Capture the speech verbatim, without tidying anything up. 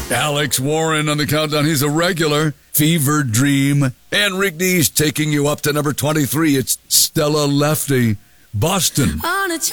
Alex Warren on the countdown. He's a regular. Fever Dream. And Rick Dees taking you up to number twenty-three. It's Stella Lefty. Boston. On a